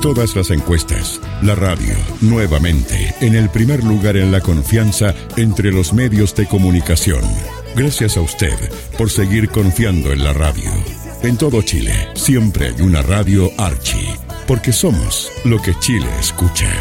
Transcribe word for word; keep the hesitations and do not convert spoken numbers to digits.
todas las encuestas. La radio, nuevamente, en el primer lugar en la confianza entre los medios de comunicación. Gracias a usted por seguir confiando en la radio. En todo Chile, siempre hay una radio Archi, porque somos lo que Chile escucha.